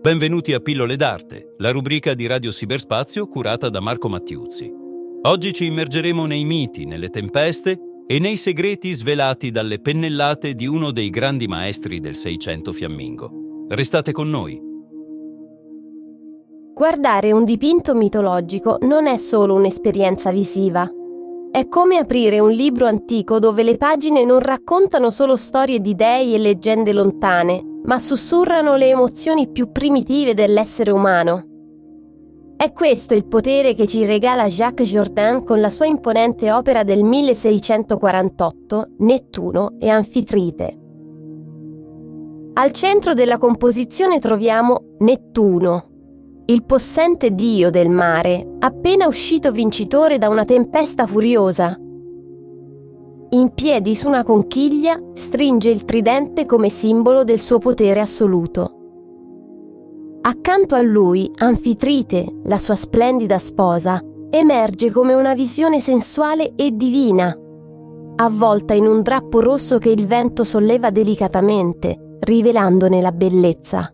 Benvenuti a Pillole d'Arte, la rubrica di Radio Cyberspazio curata da Marco Mattiuzzi. Oggi ci immergeremo nei miti, nelle tempeste e nei segreti svelati dalle pennellate di uno dei grandi maestri del Seicento fiammingo. Restate con noi. Guardare un dipinto mitologico non è solo un'esperienza visiva. È come aprire un libro antico dove le pagine non raccontano solo storie di dei e leggende lontane, ma sussurrano le emozioni più primitive dell'essere umano. È questo il potere che ci regala Jacques Jordan con la sua imponente opera del 1648, Nettuno e Anfitrite. Al centro della composizione troviamo Nettuno, il possente dio del mare, appena uscito vincitore da una tempesta furiosa. In piedi su una conchiglia, stringe il tridente come simbolo del suo potere assoluto. Accanto a lui, Anfitrite, la sua splendida sposa, emerge come una visione sensuale e divina, avvolta in un drappo rosso che il vento solleva delicatamente, rivelandone la bellezza.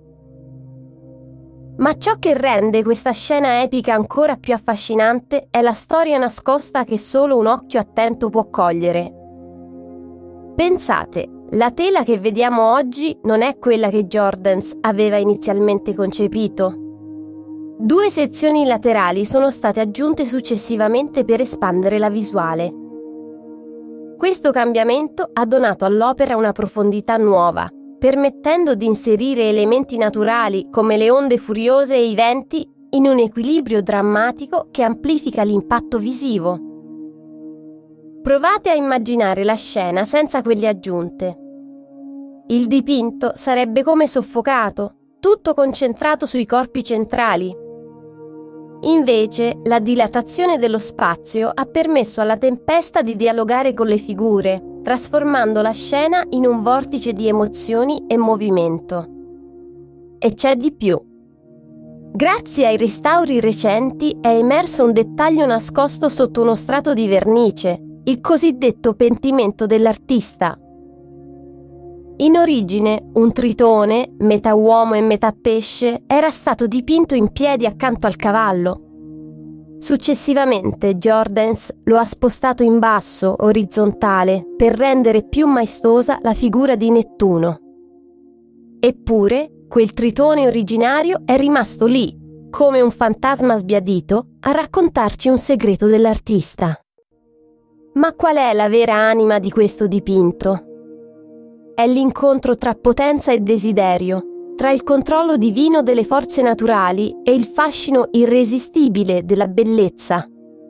Ma ciò che rende questa scena epica ancora più affascinante è la storia nascosta che solo un occhio attento può cogliere. Pensate, la tela che vediamo oggi non è quella che Jordaens aveva inizialmente concepito. 2 sezioni laterali sono state aggiunte successivamente per espandere la visuale. Questo cambiamento ha donato all'opera una profondità nuova, permettendo di inserire elementi naturali come le onde furiose e i venti in un equilibrio drammatico che amplifica l'impatto visivo. Provate a immaginare la scena senza quelle aggiunte. Il dipinto sarebbe come soffocato, tutto concentrato sui corpi centrali. Invece, la dilatazione dello spazio ha permesso alla tempesta di dialogare con le figure, trasformando la scena in un vortice di emozioni e movimento. E c'è di più. Grazie ai restauri recenti è emerso un dettaglio nascosto sotto uno strato di vernice, il cosiddetto pentimento dell'artista. In origine, un tritone, metà uomo e metà pesce, era stato dipinto in piedi accanto al cavallo. Successivamente Jordaens lo ha spostato in basso, orizzontale, per rendere più maestosa la figura di Nettuno. Eppure, quel tritone originario è rimasto lì, come un fantasma sbiadito, a raccontarci un segreto dell'artista. Ma qual è la vera anima di questo dipinto? È l'incontro tra potenza e desiderio, tra il controllo divino delle forze naturali e il fascino irresistibile della bellezza.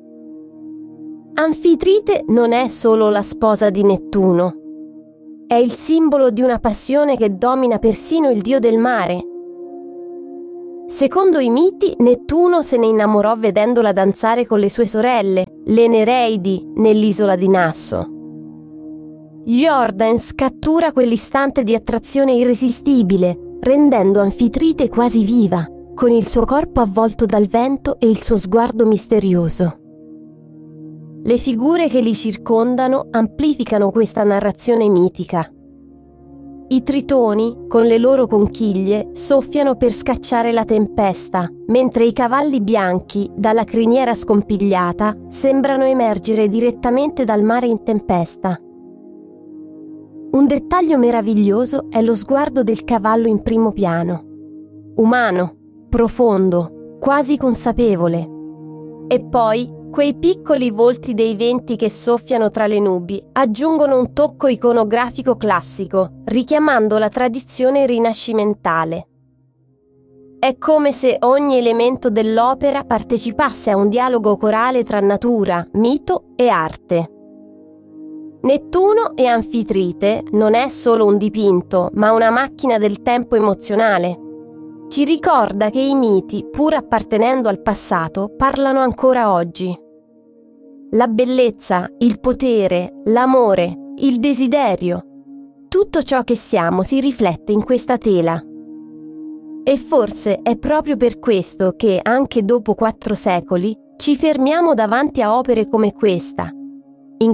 Anfitrite non è solo la sposa di Nettuno, è il simbolo di una passione che domina persino il dio del mare. Secondo i miti, Nettuno se ne innamorò vedendola danzare con le sue sorelle, le Nereidi, nell'isola di Nasso. Jordaens cattura quell'istante di attrazione irresistibile, rendendo Anfitrite quasi viva, con il suo corpo avvolto dal vento e il suo sguardo misterioso. Le figure che li circondano amplificano questa narrazione mitica. I tritoni, con le loro conchiglie, soffiano per scacciare la tempesta, mentre i cavalli bianchi, dalla criniera scompigliata, sembrano emergere direttamente dal mare in tempesta. Un dettaglio meraviglioso è lo sguardo del cavallo in primo piano. Umano, profondo, quasi consapevole. E poi quei piccoli volti dei venti che soffiano tra le nubi aggiungono un tocco iconografico classico, richiamando la tradizione rinascimentale. È come se ogni elemento dell'opera partecipasse a un dialogo corale tra natura, mito e arte. Nettuno e Anfitrite non è solo un dipinto, ma una macchina del tempo emozionale. Ci ricorda che i miti, pur appartenendo al passato, parlano ancora oggi. La bellezza, il potere, l'amore, il desiderio, tutto ciò che siamo si riflette in questa tela. E forse è proprio per questo che, anche dopo 4 secoli, ci fermiamo davanti a opere come questa,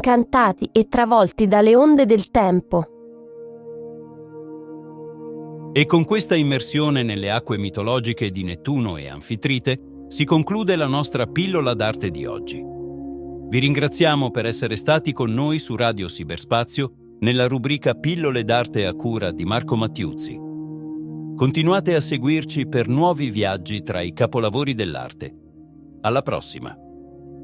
incantati e travolti dalle onde del tempo. E con questa immersione nelle acque mitologiche di Nettuno e Anfitrite si conclude la nostra pillola d'arte di oggi. Vi ringraziamo per essere stati con noi su Radio Cyberspazio nella rubrica Pillole d'arte a cura di Marco Mattiuzzi. Continuate a seguirci per nuovi viaggi tra i capolavori dell'arte. Alla prossima!